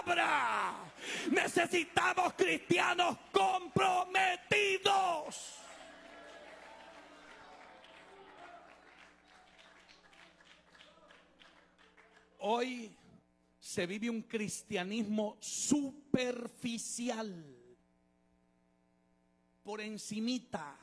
Necesitamos cristianos comprometidos. Hoy se vive un cristianismo superficial, por encimita.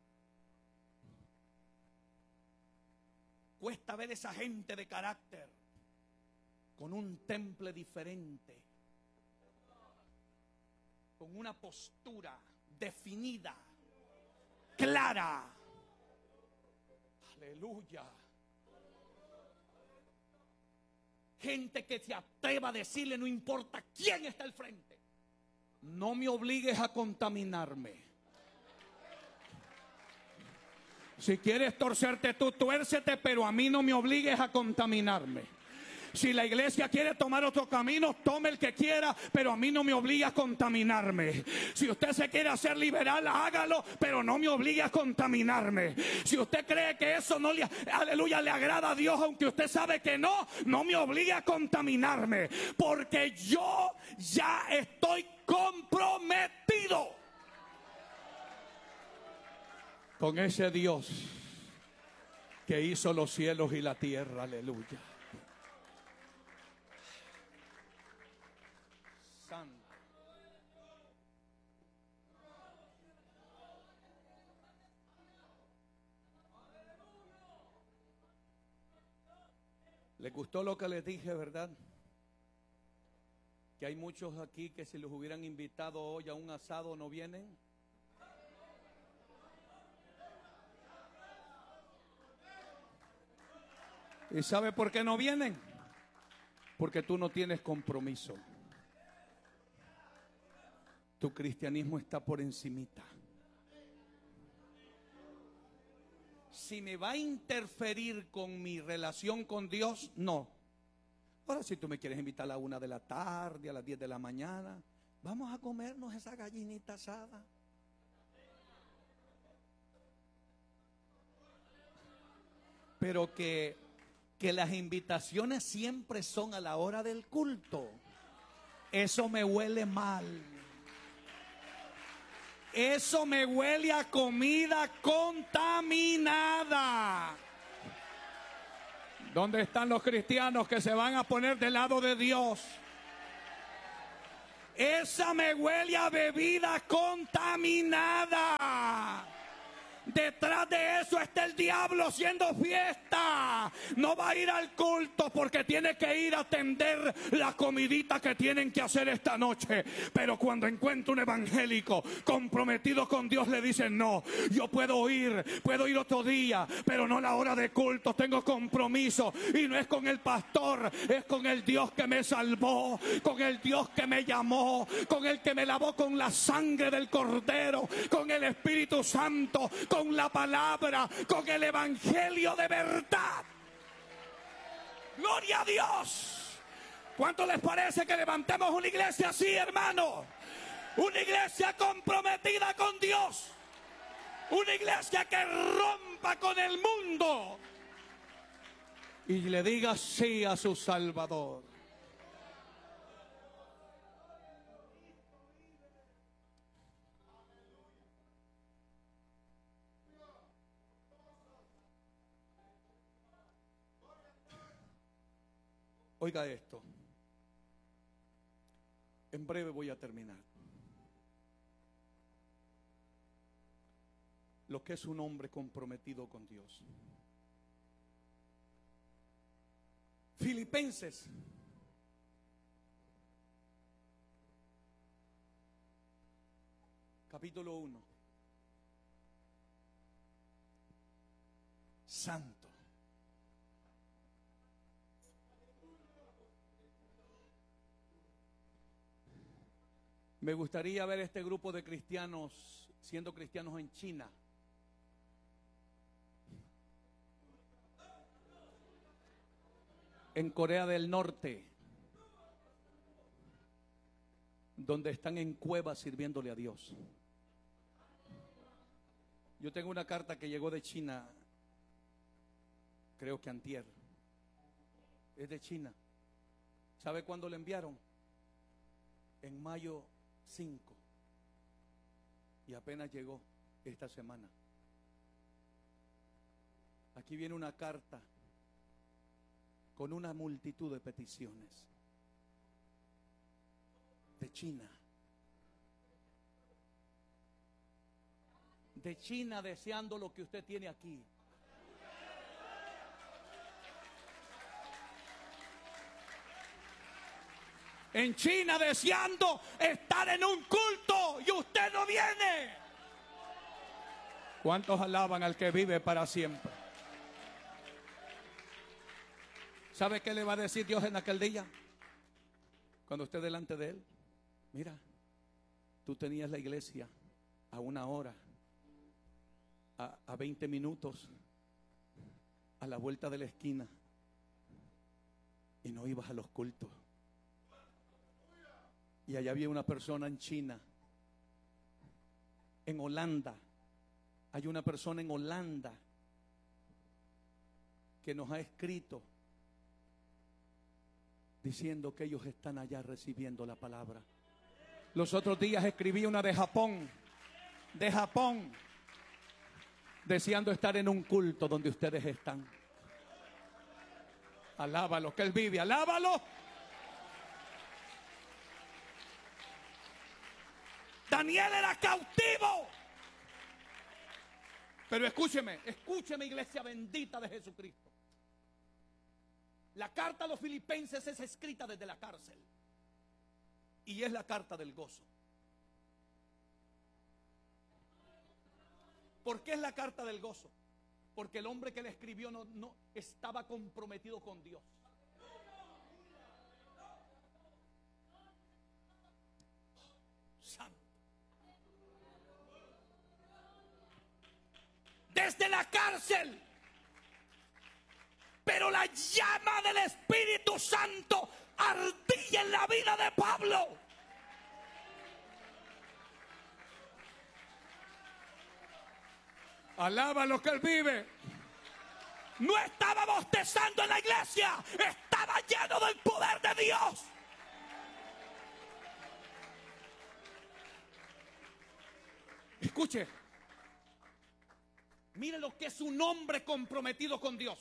Cuesta ver esa gente de carácter, con un temple diferente, con una postura definida, clara. Aleluya. Gente que se atreva a decirle, no importa quién está al frente, no me obligues a contaminarme. Si quieres torcerte tú, tuércete, pero a mí no me obligues a contaminarme. Si la iglesia quiere tomar otro camino, tome el que quiera, pero a mí no me obligue a contaminarme. Si usted se quiere hacer liberal, hágalo, pero no me obligue a contaminarme. Si usted cree que eso no le, aleluya, le agrada a Dios, aunque usted sabe que no, no me obligue a contaminarme, porque yo ya estoy comprometido con ese Dios que hizo los cielos y la tierra. Aleluya. Santo. ¿Les gustó lo que les dije, verdad? Que hay muchos aquí que si los hubieran invitado hoy a un asado no vienen. ¿Y sabe por qué no vienen? Porque tú no tienes compromiso. Tu cristianismo está por encimita. Si me va a interferir con mi relación con Dios, no. Ahora si tú me quieres invitar a la 1 de la tarde, a las 10 de la mañana, vamos a comernos esa gallinita asada. Pero que las invitaciones siempre son a la hora del culto, eso me huele mal. Eso me huele a comida contaminada. ¿Dónde están los cristianos que se van a poner del lado de Dios? Esa me huele a bebida contaminada. Detrás de eso está el diablo haciendo fiesta. No va a ir al culto porque tiene que ir a atender la comidita que tienen que hacer esta noche. Pero cuando encuentra un evangélico comprometido con Dios, le dicen: no, yo puedo ir otro día, pero no la hora de culto. Tengo compromiso, y no es con el pastor, es con el Dios que me salvó, con el Dios que me llamó, con el que me lavó con la sangre del Cordero, con el Espíritu Santo, con la palabra, con el evangelio de verdad. Gloria a Dios. ¿Cuánto les parece que levantemos una iglesia así, hermano? Una iglesia comprometida con Dios, una iglesia que rompa con el mundo y le diga sí a su Salvador. Oiga esto. En breve voy a terminar. Lo que es un hombre comprometido con Dios. Filipenses capítulo 1. Santo. Me gustaría ver este grupo de cristianos siendo cristianos en China. En Corea del Norte, donde están en cuevas sirviéndole a Dios. Yo tengo una carta que llegó de China, creo que antier. Es de China. ¿Sabe cuándo le enviaron? mayo 5 y apenas llegó esta semana. Aquí viene una carta con una multitud de peticiones de China. De China deseando lo que usted tiene aquí. En China deseando estar en un culto y usted no viene. ¿Cuántos alaban al que vive para siempre? ¿Sabe qué le va a decir Dios en aquel día? Cuando esté delante de Él. Mira, tú tenías la iglesia a 1 hora, a 20 minutos, a la vuelta de la esquina, y no ibas a los cultos. Y allá había una persona en China, en Holanda. Hay una persona en Holanda que nos ha escrito diciendo que ellos están allá recibiendo la palabra. Los otros días escribí una de Japón, deseando estar en un culto donde ustedes están. Alábalo, que Él vive, alábalo. Daniel era cautivo. Pero escúcheme, iglesia bendita de Jesucristo. La carta a los filipenses es escrita desde la cárcel. Y es la carta del gozo. ¿Por qué es la carta del gozo? Porque el hombre que la escribió no estaba comprometido con Dios. Santo. Desde la cárcel. Pero la llama del Espíritu Santo ardía en la vida de Pablo. Alaba lo que Él vive. No estaba bostezando en la iglesia, estaba lleno del poder de Dios. Escuche, mire lo que es un hombre comprometido con Dios.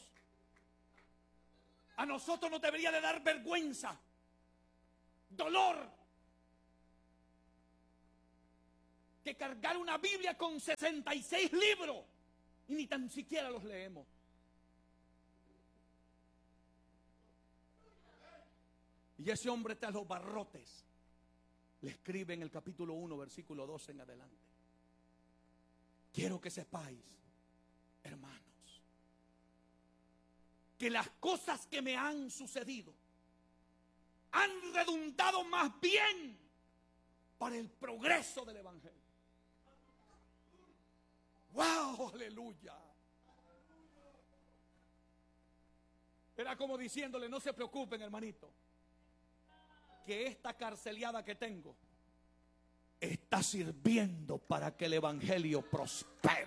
A nosotros nos debería de dar vergüenza, dolor, que cargar una Biblia con 66 libros y ni tan siquiera los leemos. Y ese hombre tras los barrotes le escribe en el capítulo 1, versículo 12 en adelante. Quiero que sepáis, hermanos, que las cosas que me han sucedido han redundado más bien para el progreso del evangelio. ¡Wow! ¡Aleluya! Era como diciéndole, no se preocupen, hermanito, que esta carceliada que tengo está sirviendo para que el evangelio prospere.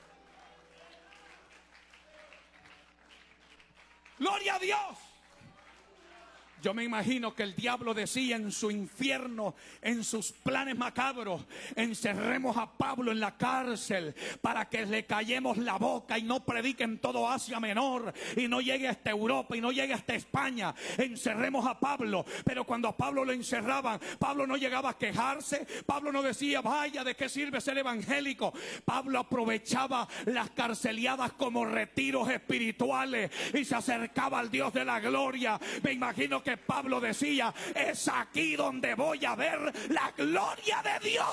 ¡Gloria a Dios! Yo me imagino que el diablo decía en su infierno, en sus planes macabros, encerremos a Pablo en la cárcel para que le callemos la boca y no predique en todo Asia Menor y no llegue hasta Europa y no llegue hasta España. Encerremos a Pablo. Pero cuando a Pablo lo encerraban, Pablo no llegaba a quejarse. Pablo no decía, vaya, ¿de qué sirve ser evangélico? Pablo aprovechaba las carceliadas como retiros espirituales y se acercaba al Dios de la gloria. Me imagino que Pablo decía, es aquí donde voy a ver la gloria de Dios.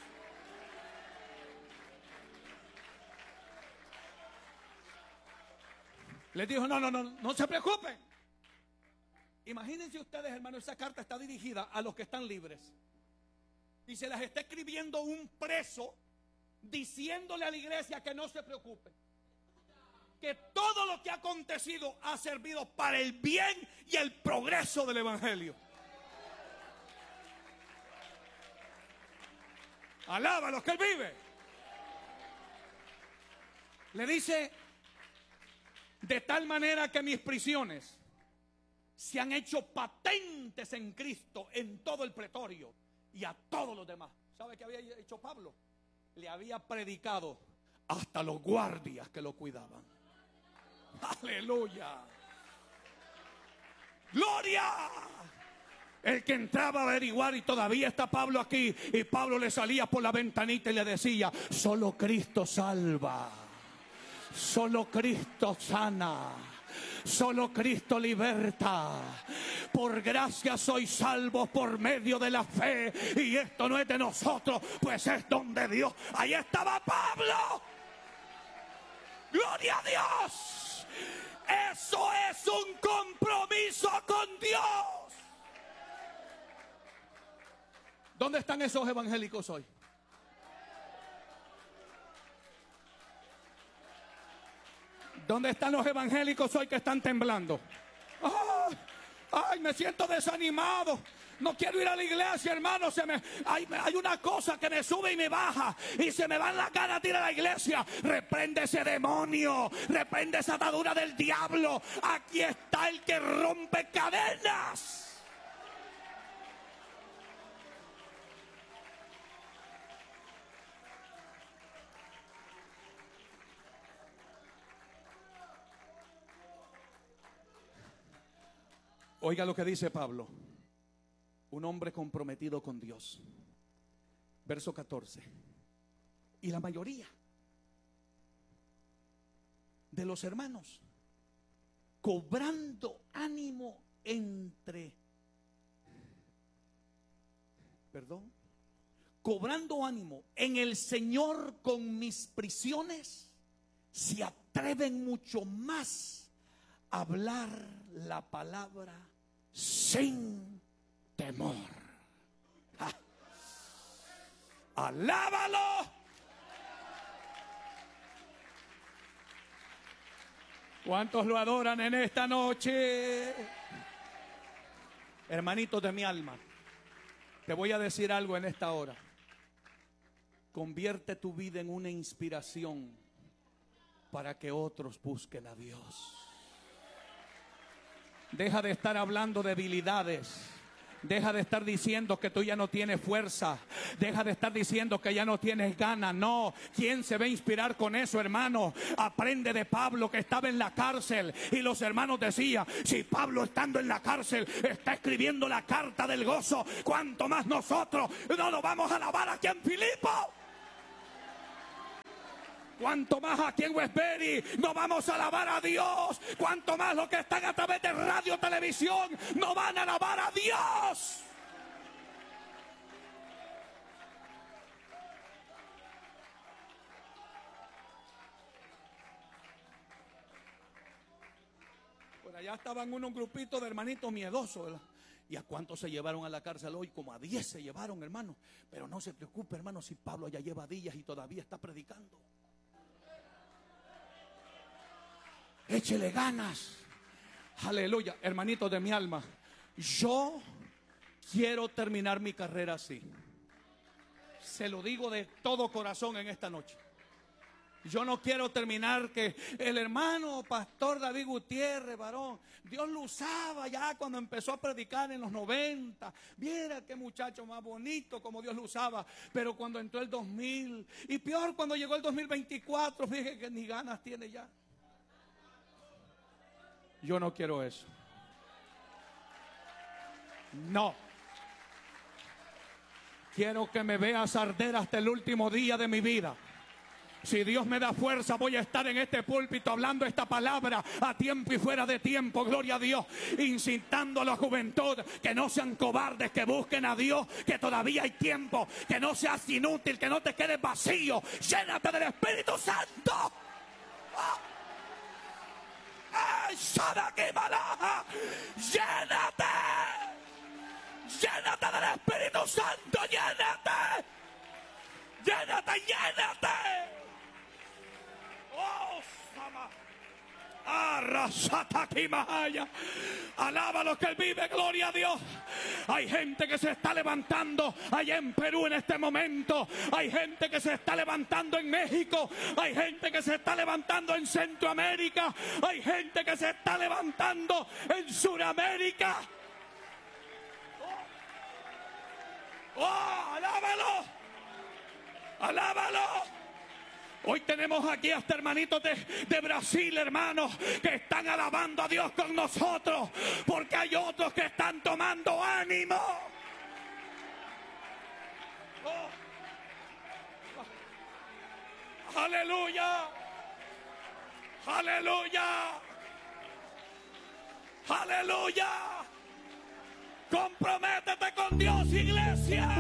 Les dijo, no se preocupen. Imagínense ustedes, hermanos, esa carta está dirigida a los que están libres. Y se las está escribiendo un preso, diciéndole a la iglesia que no se preocupe, que todo lo que ha acontecido ha servido para el bien y el progreso del evangelio. Alaba a los que Él vive. Le dice, de tal manera que mis prisiones se han hecho patentes en Cristo en todo el pretorio. y a todos los demás. ¿Sabe qué había hecho Pablo? Le había predicado hasta los guardias que lo cuidaban. Aleluya. Gloria. El que entraba a averiguar, y todavía está Pablo aquí, y Pablo le salía por la ventanita y le decía: solo Cristo salva, solo Cristo sana, solo Cristo liberta. Por gracia sois salvos por medio de la fe, y esto no es de nosotros, pues es don de Dios. Ahí estaba Pablo. Gloria a Dios. Eso es un compromiso con Dios. ¿Dónde están esos evangélicos hoy? ¿Dónde están los evangélicos hoy que están temblando? Ay, me siento desanimado. No quiero ir a la iglesia, hermano. Hay una cosa que me sube y me baja, y se me van las ganas de ir a la iglesia. Reprende ese demonio, reprende esa atadura del diablo. Aquí está el que rompe cadenas. Oiga lo que dice Pablo, un hombre comprometido con Dios. Verso 14. Y la mayoría de los hermanos, cobrando ánimo cobrando ánimo en el Señor con mis prisiones, se atreven mucho más a hablar la palabra sin temor. ¡Alábalo! ¿Cuántos lo adoran en esta noche? Hermanitos de mi alma, te voy a decir algo en esta hora. Convierte tu vida en una inspiración para que otros busquen a Dios. Deja de estar hablando debilidades. Deja de estar diciendo que tú ya no tienes fuerza. Deja de estar diciendo que ya no tienes ganas. No, ¿quién se va a inspirar con eso, hermano? Aprende de Pablo, que estaba en la cárcel, y los hermanos decían: si Pablo, estando en la cárcel, está escribiendo la carta del gozo, ¿cuánto más nosotros no nos vamos a alabar aquí en Filipo? Cuanto más aquí en Westbury no vamos a alabar a Dios. Cuanto más los que están a través de radio, televisión, no van a alabar a Dios. Por allá estaban unos grupitos de hermanitos miedosos, ¿verdad? ¿Y a cuántos se llevaron a la cárcel hoy? Como a 10 se llevaron, hermano. Pero no se preocupe, hermano, si Pablo ya lleva días y todavía está predicando. Échele ganas. Aleluya. Hermanitos de mi alma, yo quiero terminar mi carrera así. Se lo digo de todo corazón en esta noche. Yo no quiero terminar que el hermano pastor David Gutiérrez, varón, Dios lo usaba ya cuando empezó a predicar en los 90. Viera qué muchacho más bonito como Dios lo usaba. Pero cuando entró el 2000, y peor cuando llegó el 2024, fíjese que ni ganas tiene ya. Yo no quiero eso. No. Quiero que me veas arder hasta el último día de mi vida. Si Dios me da fuerza, voy a estar en este púlpito hablando esta palabra a tiempo y fuera de tiempo, gloria a Dios, incitando a la juventud que no sean cobardes, que busquen a Dios, que todavía hay tiempo, que no seas inútil, que no te quedes vacío. Llénate del Espíritu Santo. Llénate. Llénate del Espíritu Santo. Llénate. Llénate. Oh, Sama. Alaba a los que Él vive, gloria a Dios. Hay gente que se está levantando allá en Perú en este momento. Hay gente que se está levantando en México. Hay gente que se está levantando en Centroamérica. Hay gente que se está levantando en Sudamérica. Oh, alábalo. Alábalo. Hoy tenemos aquí hasta hermanitos de Brasil, hermanos, que están alabando a Dios con nosotros, porque hay otros que están tomando ánimo. Oh. Aleluya. Aleluya. Aleluya. Comprométete con Dios, iglesia.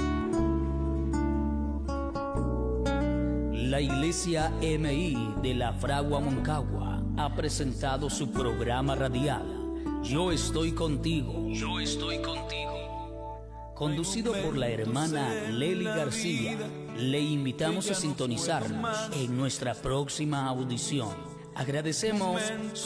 La Iglesia MI de la Fragua Moncagua ha presentado su programa radial Yo Estoy Contigo. Yo Estoy Contigo. Conducido por la hermana Lely García. Le invitamos a sintonizarnos en nuestra próxima audición. Agradecemos